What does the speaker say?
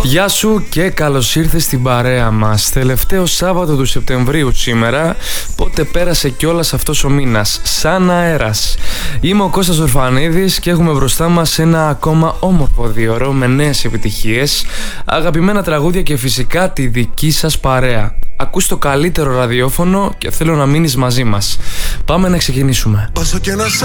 Γεια σου και καλώς ήρθες στην παρέα μας. Τελευταίο Σάββατο του Σεπτεμβρίου σήμερα. Πότε πέρασε κιόλας αυτός ο μήνας, σαν αέρας. Είμαι ο Κώστας Ορφανίδης και έχουμε μπροστά μας ένα ακόμα όμορφο δίωρο με νέες επιτυχίες, αγαπημένα τραγούδια και φυσικά τη δική σας παρέα. Ακούς το καλύτερο ραδιόφωνο και θέλω να μείνεις μαζί μας. Πάμε να ξεκινήσουμε. Όσο και να σ'